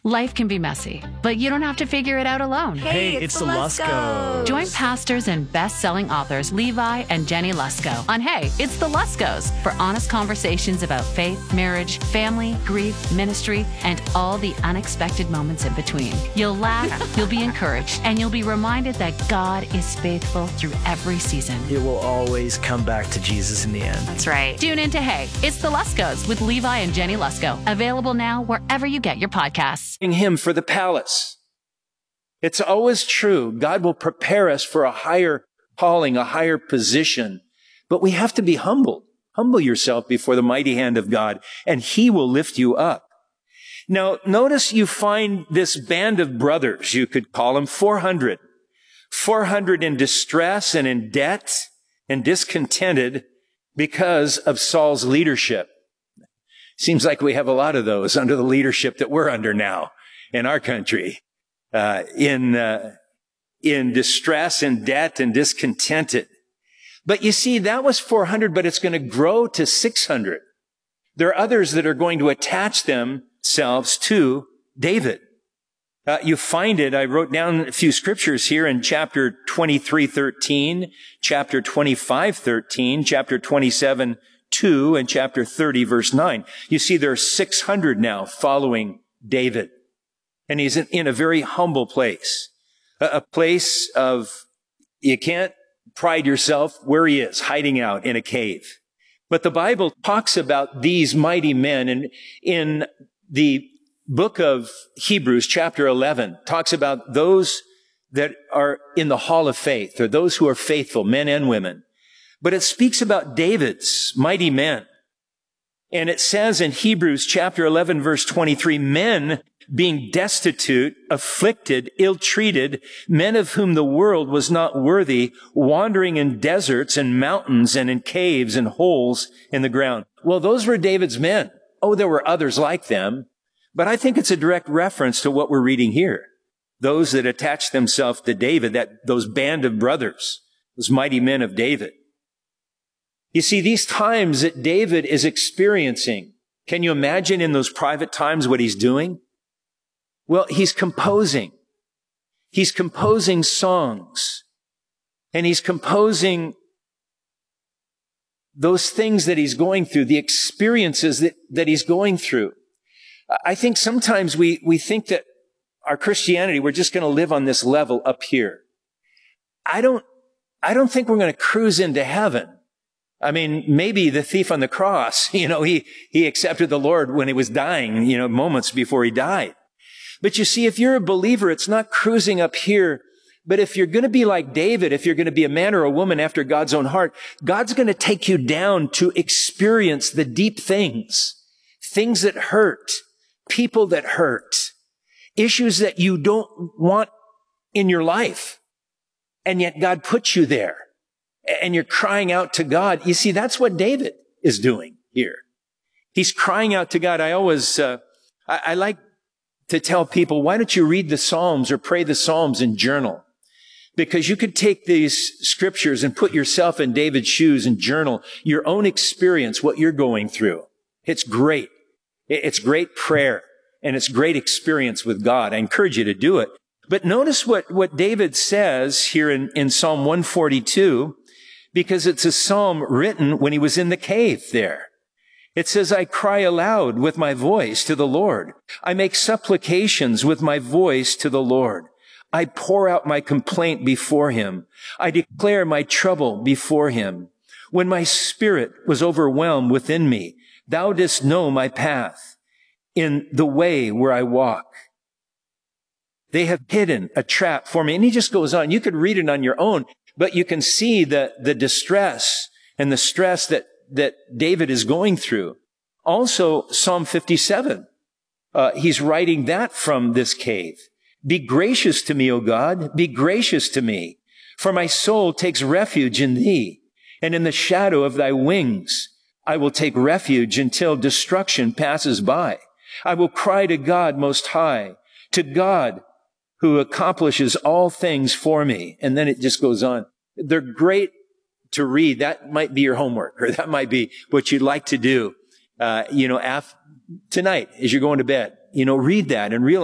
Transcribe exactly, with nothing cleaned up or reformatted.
Life can be messy, but you don't have to figure it out alone. Hey, Hey, it's, it's the the Luskos. Join pastors and best-selling authors Levi and Jenny Lusko on Hey, It's the Luskos for honest conversations about faith, marriage, family, grief, ministry, and all the unexpected moments in between. You'll laugh, you'll be encouraged, and you'll be reminded that God is faithful through every season. It will always come back to Jesus in the end. That's right. Tune in to Hey, It's the Luskos with Levi and Jenny Lusko. Available now wherever you get your podcasts. Him for the palace. It's always true. God will prepare us for a higher calling, a higher position, but we have to be humbled. Humble yourself before the mighty hand of God, and He will lift you up. Now, notice you find this band of brothers, you could call them four hundred. four hundred in distress and in debt and discontented because of Saul's leadership. Seems like we have a lot of those under the leadership that we're under now in our country, uh, in, uh, in distress and debt and discontented. But you see, that was four hundred, but it's going to grow to six hundred. There are others that are going to attach themselves to David. Uh, you find it, I wrote down a few scriptures here in chapter twenty-three thirteen, chapter twenty-five thirteen, chapter twenty-seven two, and chapter thirty, verse nine. You see, there are six hundred now following David. And he's in a very humble place. A place of, you can't pride yourself where he is, hiding out in a cave. But the Bible talks about these mighty men, and in the book of Hebrews, chapter eleven, talks about those that are in the hall of faith, or those who are faithful, men and women. But it speaks about David's mighty men. And it says in Hebrews chapter eleven, verse twenty-three, men being destitute, afflicted, ill-treated, men of whom the world was not worthy, wandering in deserts and mountains and in caves and holes in the ground. Well, those were David's men. Oh, there were others like them. But I think it's a direct reference to what we're reading here. Those that attached themselves to David, that those band of brothers, those mighty men of David. You see, these times that David is experiencing, can you imagine in those private times what he's doing? Well, he's composing. He's composing songs. And he's composing those things that he's going through, the experiences that, that he's going through. I think sometimes we, we think that our Christianity, we're just going to live on this level up here. I don't, I don't think we're going to cruise into heaven. I mean, maybe the thief on the cross, you know, he, he accepted the Lord when he was dying, you know, moments before he died. But you see, if you're a believer, it's not cruising up here. But if you're going to be like David, if you're going to be a man or a woman after God's own heart, God's going to take you down to experience the deep things, things that hurt, people that hurt, issues that you don't want in your life. And yet God puts you there. And you're crying out to God. You see, that's what David is doing here. He's crying out to God. I always, uh, I, I like to tell people, why don't you read the Psalms or pray the Psalms and journal? Because you could take these scriptures and put yourself in David's shoes and journal your own experience, what you're going through. It's great. It's great prayer, and it's great experience with God. I encourage you to do it. But notice what, what David says here in, in Psalm one forty-two, because it's a psalm written when he was in the cave there. It says, I cry aloud with my voice to the Lord. I make supplications with my voice to the Lord. I pour out my complaint before him. I declare my trouble before him. When my spirit was overwhelmed within me, thou didst know my path in the way where I walk. They have hidden a trap for me. And he just goes on. You could read it on your own. But you can see the, the distress and the stress that, that David is going through. Also, Psalm fifty-seven, uh, he's writing that from this cave. Be gracious to me, O God, be gracious to me, for my soul takes refuge in thee, and in the shadow of thy wings I will take refuge until destruction passes by. I will cry to God Most High, to God who accomplishes all things for me. And then it just goes on. They're great to read. That might be your homework, or that might be what you'd like to do, uh, you know, af- tonight as you're going to bed. You know, read that and realize